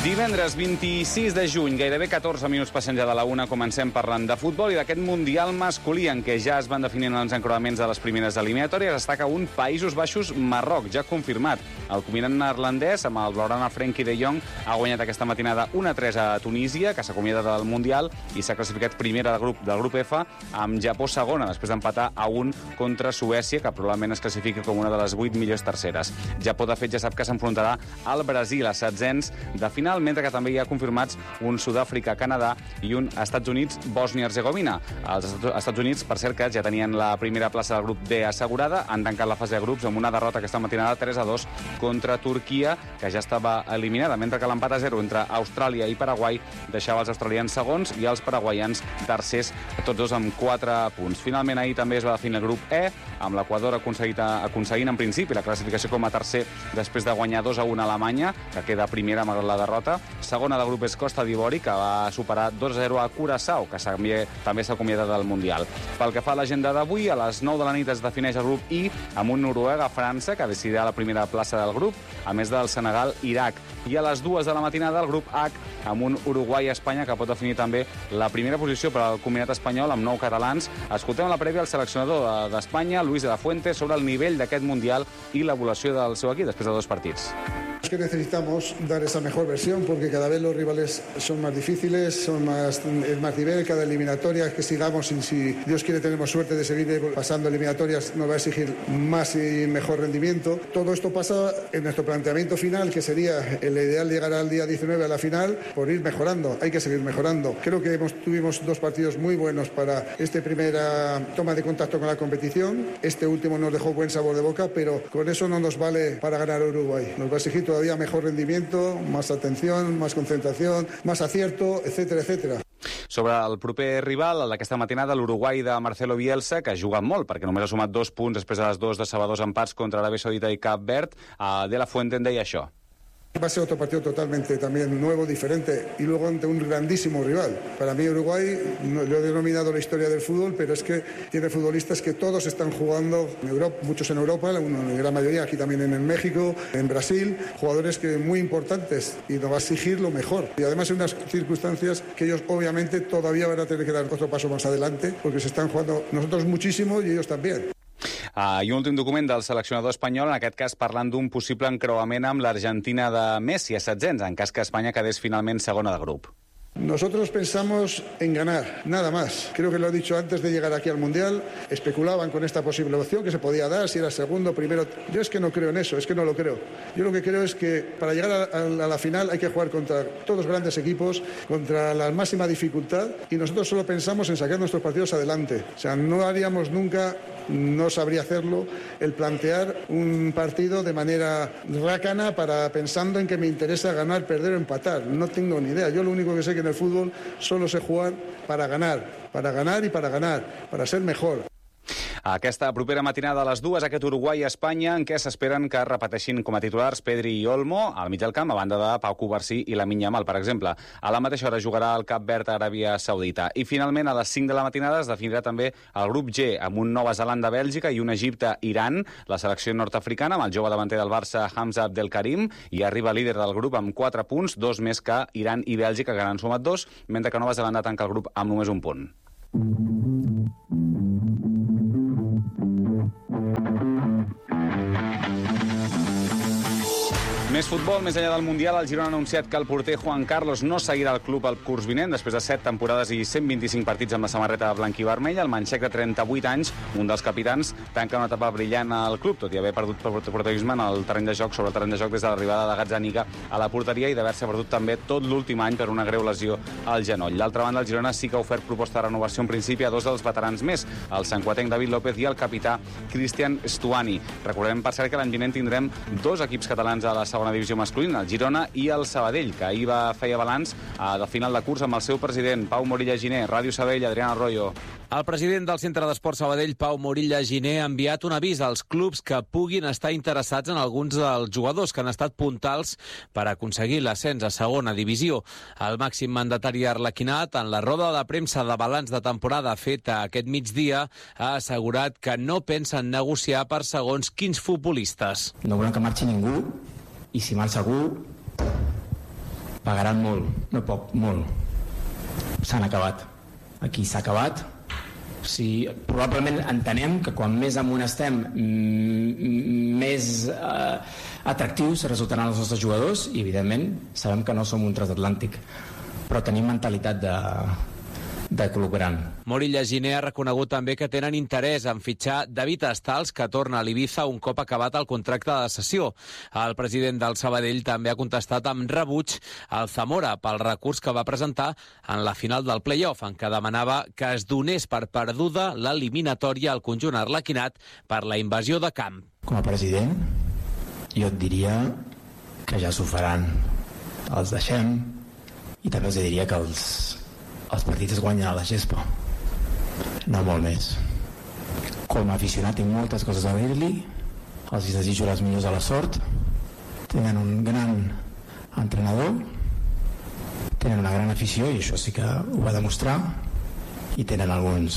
Divendres 26 de juny, gairebé 14 minuts passant ja de la una, comencem parlant de futbol i d'aquest Mundial masculí en què ja es van definint els encreuaments de les primeres eliminatòries. Destaca un Països Baixos-Marroc, ja confirmat. El combinat neerlandès, amb el blaugrana Frenkie de Jong, ha guanyat aquesta matinada 1-3 a Tunísia, que s'acomiada del Mundial, i s'ha classificat primera del grup F, amb Japó segona, després d'empatar a 1 contra Suècia, que probablement es classifica com una de les 8 millors terceres. Japó, de fet, ja sap que s'enfrontarà al Brasil a setzents de final, mentre que també hi ha confirmats un Sud-àfrica-Canadà i un Estats Units-Bòsnia-Herzegovina. Els Estats Units, per cert, que ja tenien la primera plaça del grup D assegurada, han tancat la fase de grups amb una derrota aquesta matinada 3-2 contra Turquia, que ja estava eliminada, mentre que l'empat a 0 entre Austràlia i Paraguai deixava els australians segons i els paraguaians tercers, tots dos amb 4 punts. Finalment, ahir també es va definir el grup E, amb l'Equador aconseguint en principi la classificació com a tercer després de guanyar 2-1 a Alemanya, que queda primera malgrat la derrota. Segona del grup és Costa d'Ivori, que va superar 2-0 a Curaçao, que també s'ha acomiadat del Mundial. Pel que fa a l'agenda d'avui, a les 9 de la nit es defineix el grup I, amb un Noruega-França, que decidirà la primera plaça del grup, a més del Senegal-Irac. I a les 2 de la matinada el grup H, amb un Uruguai-Espanya, que pot definir també la primera posició per al combinat espanyol, amb 9 catalans. Escoltem la prèvia al seleccionador d'Espanya, Luis de la Fuente, sobre el nivell d'aquest Mundial i l'evolució del seu equip després de 2 partits. Es que necesitamos dar esa mejor versión porque cada vez los rivales son más difíciles, es más nivel, cada eliminatoria que sigamos y si Dios quiere tenemos suerte de seguir pasando eliminatorias nos va a exigir más y mejor rendimiento. Todo esto pasa en nuestro planteamiento final, que sería el ideal llegar al día 19 a la final, por ir mejorando, hay que seguir mejorando. Creo que tuvimos 2 partidos muy buenos para esta primera toma de contacto con la competición, este último nos dejó buen sabor de boca, pero con eso no nos vale para ganar a Uruguay, nos va a exigir todavía mejor rendimiento, más atención, más concentración, más acierto, etcétera, etcétera. Sobre el proper rival, el d'aquesta matinada, l'Uruguai de Marcelo Bielsa, que ha jugat molt, perquè només ha sumat 2 punts després de les 2 decebedors empats contra Aràbia Saudita i Cap Verd. De la Fuente en deia això. Va a ser otro partido totalmente también nuevo, diferente, y luego ante un grandísimo rival. Para mí Uruguay, lo he denominado la historia del fútbol, pero es que tiene futbolistas que todos están jugando en Europa, muchos en Europa, la gran mayoría aquí también en México, en Brasil, jugadores que muy importantes y nos va a exigir lo mejor. Y además en unas circunstancias que ellos obviamente todavía van a tener que dar otro paso más adelante, porque se están jugando nosotros muchísimo y ellos también. I un últim document del seleccionador espanyol, en aquest cas parlant d'un possible encreuament amb l'Argentina de Messi a setzents, en cas que Espanya quedés finalment segona de grup. Nosotros pensamos en ganar, nada más. Creo que lo he dicho antes de llegar aquí al Mundial. Especulaban con esta posible opción que se podía dar, si era segundo, primero. Yo es que no creo en eso, es que no lo creo. Yo lo que creo es que para llegar a la final hay que jugar contra todos grandes equipos, contra la máxima dificultad, y nosotros solo pensamos en sacar nuestros partidos adelante. O sea, no haríamos nunca, no sabría hacerlo, el plantear un partido de manera rácana pensando en que me interesa ganar, perder o empatar. No tengo ni idea. Yo lo único que sé que en el fútbol solo sé jugar para ganar y para ganar, para ser mejor. Aquesta propera matinada a les 2, aquest Uruguai-Espanya, en què s'esperen que repeteixin com a titulars Pedri i Olmo al mig del camp, a banda de Pau Cubarsí i Lamine Yamal, per exemple. A la mateixa hora jugarà el Cap Verd a Aràbia Saudita. I finalment, a les 5 de la matinada es definirà també el grup G, amb un Nova Zelanda-Bèlgica i un Egipte-Iran, la selecció nord-africana, amb el jove davanter del Barça, Hamza Abdelkarim, i arriba líder del grup amb 4 punts, 2 més que Iran i Bèlgica, que n'han sumat 2, mentre que Nova Zelanda tanca el grup amb només 1 punt. Més futbol, més enllà del Mundial, el Girona ha anunciat que el porter Juan Carlos no seguirà al club el curs vinent, després de 7 temporades i 125 partits amb la samarreta blanc i vermella. El manxec de 38 anys, un dels capitans, tanca una etapa brillant al club, tot i haver perdut protagonisme en el terreny de joc, sobre el terreny de joc des de l'arribada de Gazzaniga a la porteria i d'haver-se perdut també tot l'últim any per una greu lesió al genoll. D'altra banda, el Girona sí que ha ofert proposta de renovació en principi a 2 dels veterans més, el sanquatenc David López i el capità Cristian Stuani. Recordem, per cert, que l'any vinent tindrem 2 equips catalans a la segona divisió masculina, el Girona i el Sabadell, que ahir feia balanç de final de curs amb el seu president, Pau Morilla Giner. Ràdio Sabadell, Adrián Arroyo. El president del Centre d'Esport Sabadell, Pau Morilla Giner, ha enviat un avís als clubs que puguin estar interessats en alguns dels jugadors que han estat puntals per aconseguir l'ascens a segona divisió. El màxim mandatari arlequinat, en la roda de premsa de balanç de temporada feta aquest migdia, ha assegurat que no pensen negociar per segons quins futbolistes. No volem que marxi ningú, i si marxa algú, Pagaran molt, no poc, molt. S'han acabat. Aquí s'ha acabat. Probablement entenem que quan més amunt estem, més atractius resultaran els nostres jugadors i, evidentment, sabem que no som un transatlàntic, però tenim mentalitat de club gran. Morilla Giner ha reconegut també que tenen interès en fitxar David Estals, que torna a l'Ibiza un cop acabat el contracte de cessió. El president del Sabadell també ha contestat amb rebuig al Zamora pel recurs que va presentar en la final del play-off, en què demanava que es donés per perduda l'eliminatòria al conjunt arlequinat per la invasió de camp. Com a president, jo et diria que ja s'ho faran. Els deixem i també els diria que els partits es guanyen a la gespa, no molt més. Com a aficionat tinc moltes coses a dir-li, els desitjo les millors de la sort, tenen un gran entrenador, tenen una gran afició i això sí que ho va demostrar, i tenen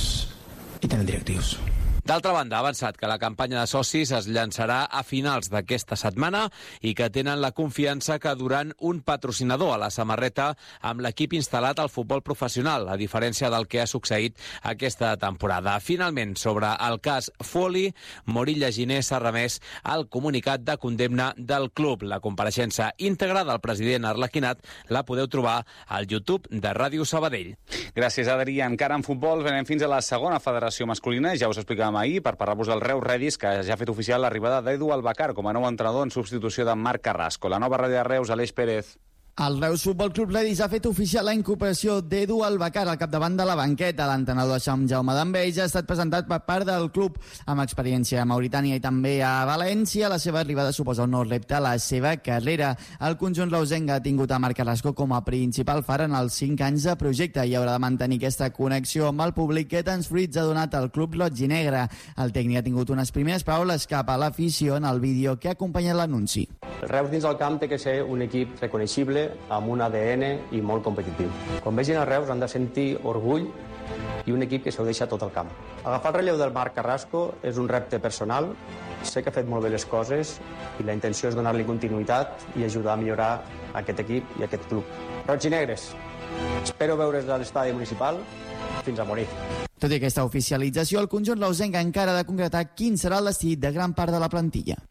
directius. D'altra banda, ha avançat que la campanya de socis es llançarà a finals d'aquesta setmana i que tenen la confiança que duran un patrocinador a la samarreta amb l'equip instal·lat al futbol professional, a diferència del que ha succeït aquesta temporada. Finalment, sobre el cas Foley, Morilla Giner s'ha remès al comunicat de condemna del club. La compareixença íntegra del president arlequinat la podeu trobar al YouTube de Ràdio Sabadell. Gràcies, Adri. Encara en futbol, venem fins a la segona federació masculina. Ja us explicàvem ahir per parlar-vos del Reus Redis, que ja ha fet oficial l'arribada d'Edu Albacar com a nou entrenador en substitució de Marc Carrasco. La nova ràdio de Reus, Aleix Pérez. El Reus Futbol Club Redis ha fet oficial la incorporació d'Edu Albacar al capdavant de la banqueta. L'entrenador Sant Jaume d'Enveja ha estat presentat per part del club amb experiència a Mauritània i també a València. La seva arribada suposa un nou repte a la seva carrera. El conjunt reusenc ha tingut a Marc Carrasco com a principal far en els 5 anys de projecte i haurà de mantenir aquesta connexió amb el públic que tants fruits ha donat al club roig i negre. El tècnic ha tingut unes primeres paraules cap a l'afició en el vídeo que ha acompanyat l'anunci. El Reus dins el camp té que ser un equip reconeixible, amb un ADN i molt competitiu. Quan vegin el Reus han de sentir orgull i un equip que s'ho deixa tot el camp. Agafar el relleu del Marc Carrasco és un repte personal. Sé que ha fet molt bé les coses i la intenció és donar-li continuïtat i ajudar a millorar aquest equip i aquest club. Roig i negres, espero veure's a l'estadi municipal fins a morir. Tot i aquesta oficialització, el conjunt reusenc encara ha de concretar quin serà el destí de gran part de la plantilla.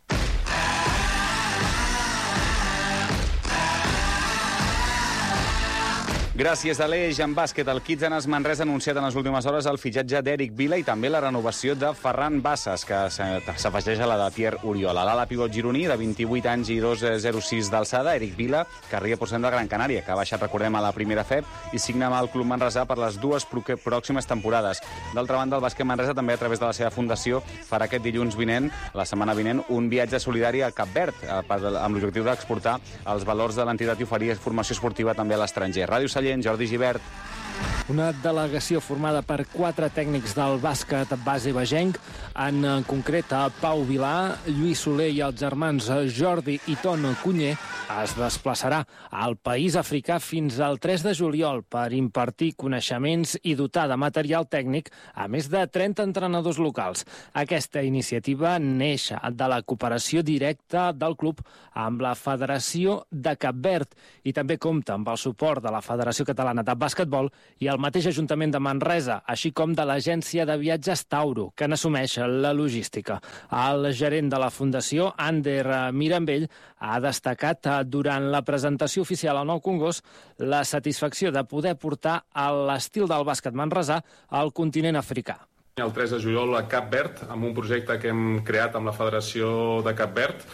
Gràcies, Aleix. En bàsquet, el Kitsanes Manresa ha anunciat en les últimes hores el fitxatge d'Eric Vila i també la renovació de Ferran Bassas, que s'afegeix a la de Pierre Oriola. L'ala pivot gironí, de 28 anys i 2,06 d'alçada, Eric Vila, que arriba procedent de Gran Canària, que ha baixat, recordem, a la primera FEP i signa amb el club manresà per les 2 pròximes temporades. D'altra banda, el bàsquet Manresa també, a través de la seva fundació, farà aquest dilluns vinent, la setmana vinent, un viatge solidari al Cap Verd, amb l'objectiu d'exportar els valors de l'entitat i oferir formació esportiva també a l'estranger. Ràdio Sallent, Jordi Gibert. Una delegació formada per 4 tècnics del bàsquet base vegenc, en concret a Pau Vilà, Lluís Soler i els germans Jordi i Ton Cunyer, es desplaçarà al país africà fins al 3 de juliol per impartir coneixements i dotar de material tècnic a més de 30 entrenadors locals. Aquesta iniciativa neix de la cooperació directa del club amb la Federació de Cap Verd i també compta amb el suport de la Federació Catalana de Bàsquetbol i el mateix Ajuntament de Manresa, així com de l'agència de viatges Tauro, que n'assumeix la logística. El gerent de la Fundació, Ander Mirambell, ha destacat durant la presentació oficial al Nou Congost la satisfacció de poder portar l'estil del bàsquet manresà al continent africà. El 3 de juliol a Cap Verd, amb un projecte que hem creat amb la Federació de Cap Verd,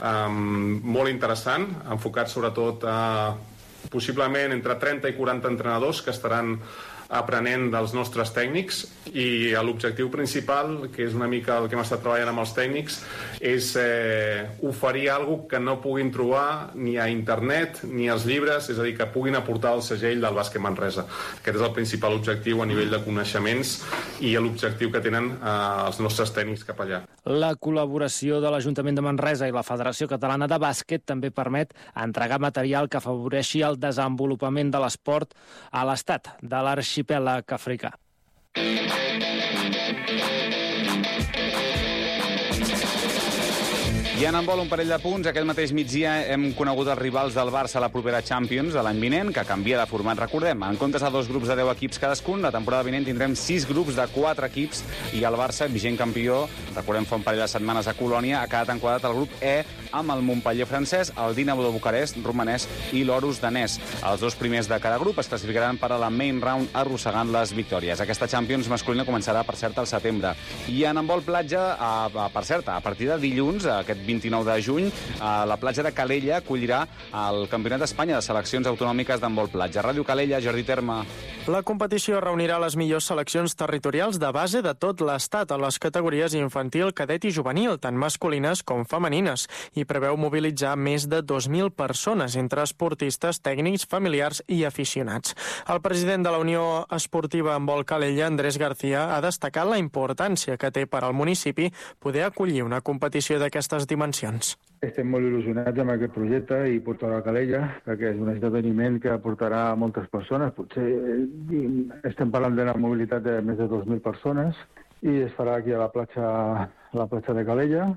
molt interessant, enfocat sobretot a possiblement entre 30 i 40 entrenadors que estaran aprenent dels nostres tècnics i l'objectiu principal, que és una mica el que hem estat treballant amb els tècnics, és oferir alguna que no puguin trobar ni a internet ni als llibres, és a dir, que puguin aportar el segell del bàsquet Manresa. Aquest és el principal objectiu a nivell de coneixements i l'objectiu que tenen els nostres tècnics cap allà. La col·laboració de l'Ajuntament de Manresa i la Federació Catalana de Bàsquet també permet entregar material que afavoreixi el desenvolupament de l'esport a l'estat de l'arxipèlag africà. I en handbol, un parell de punts. Aquest mateix migdia hem conegut els rivals del Barça a la propera Champions de l'any vinent, que canvia de format, recordem. En comptes de 2 grups de 10 equips cadascun, la temporada vinent tindrem 6 grups de 4 equips i el Barça, vigent campió, recordem fa un parell de setmanes a Colònia, ha quedat enquadrat al grup E amb el Montpellier francès, el Dinamo de Bucarest romanès i l'Horus danès. Els 2 primers de cada grup es classificaran per a la main round arrossegant les victòries. Aquesta Champions masculina començarà, per cert, al setembre. I en handbol platja, per cert, a partir de dilluns, aquest 29 de juny, la platja de Calella acollirà el Campionat d'Espanya de seleccions autonòmiques d'handbol platja. Ràdio Calella, Jordi Terme. La competició reunirà les millors seleccions territorials de base de tot l'Estat a les categories infantil, cadet i juvenil, tant masculines com femenines, i preveu mobilitzar més de 2.000 persones entre esportistes, tècnics, familiars i aficionats. El president de la Unió Esportiva Handbol Calella, Andrés García, ha destacat la importància que té per al municipi poder acollir una competició d'aquestes dimensions. Estem molt il·lusionats amb aquest projecte i portar a Calella, perquè és un esdeveniment que portarà moltes persones. Potser estem parlant d'una mobilitat de més de 2.000 persones i es farà aquí a la platja de Calella.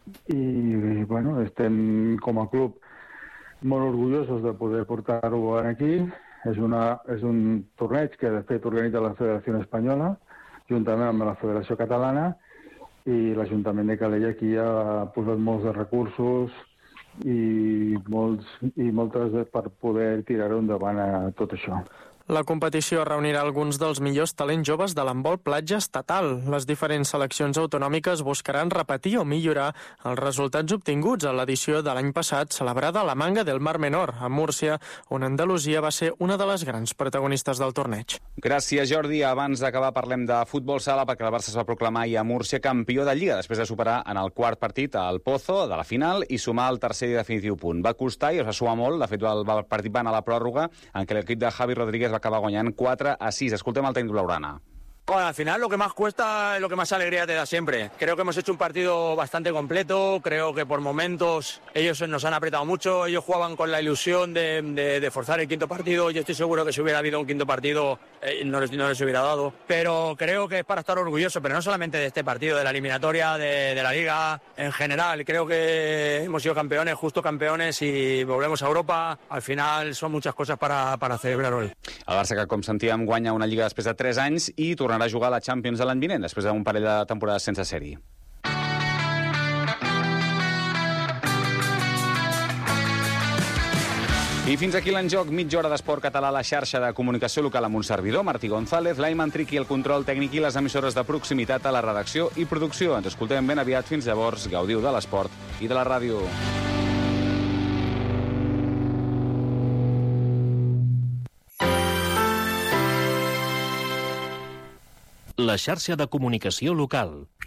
I bueno, estem com a club molt orgullosos de poder portar-ho aquí. És un torneig que de fet organitza la Federació Espanyola juntament amb la Federació Catalana, i l'Ajuntament de Calella aquí ha posat molts de recursos i moltes per poder tirar-ho endavant a tot això. La competició reunirà alguns dels millors talents joves de l'handbol platja estatal. Les diferents seleccions autonòmiques buscaran repetir o millorar els resultats obtinguts a l'edició de l'any passat, celebrada a la Manga del Mar Menor, a Múrcia, on Andalusia va ser una de les grans protagonistes del torneig. Gràcies, Jordi. Abans d'acabar parlem de futbol sala, perquè el Barça es va proclamar ahir a Múrcia campió de Lliga, després de superar en el quart partit al Pozo de la final i sumar el tercer i definitiu punt. Va costar i es va suar molt. De fet, el partit va anar a la pròrroga, en què l'equip de Javi Rodríguez va acabar guanyant 4-6. Escoltem el tècnic blaugrana. Bueno, al final lo que más cuesta es lo que más alegría te da siempre. Creo que hemos hecho un partido bastante completo, creo que por momentos ellos nos han apretado mucho, ellos jugaban con la ilusión de forzar el quinto partido. Yo estoy seguro que si hubiera habido un quinto partido no les hubiera dado, pero creo que es para estar orgulloso, pero no solamente de este partido, de la eliminatoria, de la Liga en general. Creo que hemos sido campeones, justo campeones, y volvemos a Europa. Al final son muchas cosas para celebrar hoy. El Barça, que com sentíem, guanya una Lliga després de 3 anys i tornarà a jugar a la Champions de l'any vinent, després d'un parell de temporades sense sèrie. I fins aquí l'enjoc, mitja hora d'esport català a la xarxa de comunicació local amb un servidor, Martí González, l'Aiman Triqui, el control tècnic i les emissores de proximitat a la redacció i producció. Ens escoltem ben aviat. Fins llavors, gaudiu de l'esport i de la ràdio. La xarxa de comunicació local.